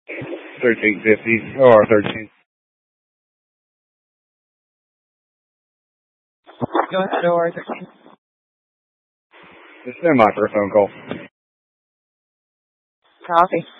1350 or 13. Go ahead, OR 13. Just stand by for a phone call. Copy.